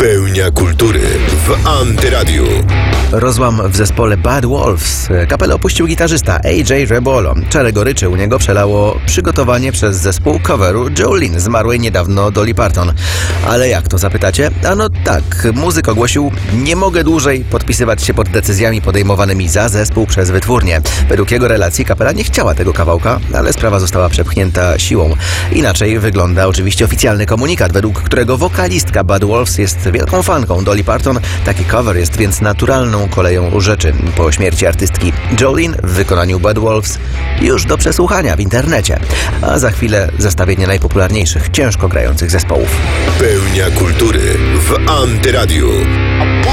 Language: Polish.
Pełnia kultury w Antyradiu. Rozłam w zespole Bad Wolves. Kapelę opuścił gitarzysta AJ Rebolo. Czarę goryczy u niego przelało przygotowanie przez zespół coveru Jolene, zmarłej niedawno Dolly Parton. Ale jak to, zapytacie? Ano tak, muzyk ogłosił: nie mogę dłużej podpisywać się pod decyzjami podejmowanymi za zespół przez wytwórnię. Według jego relacji kapela nie chciała tego kawałka, ale sprawa została przepchnięta siłą. Inaczej wygląda oczywiście oficjalny komunikat, według którego wokalistka Bad Wolves jest wielką fanką Dolly Parton. Taki cover jest więc naturalną koleją rzeczy. Po śmierci artystki Jolene w wykonaniu Bad Wolves już do przesłuchania w internecie. A za chwilę zestawienie najpopularniejszych, ciężko grających zespołów. Pełnia kultury w Antyradiu.